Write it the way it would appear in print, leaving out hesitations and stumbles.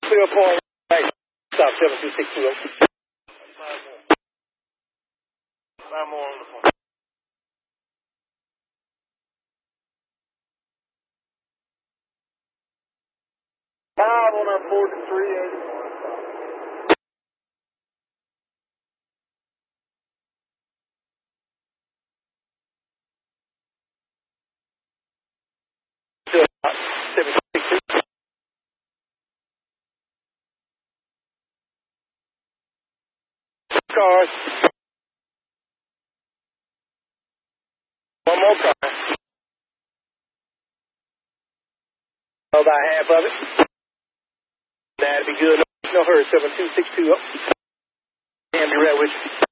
Clear point. Right. Stop 7262. 5 more on the phone. 5 on our port and 381. To 7262. Cars. One more car. About half of it. That'd be good. No hurry. 7262 up. Damn, you're right with you.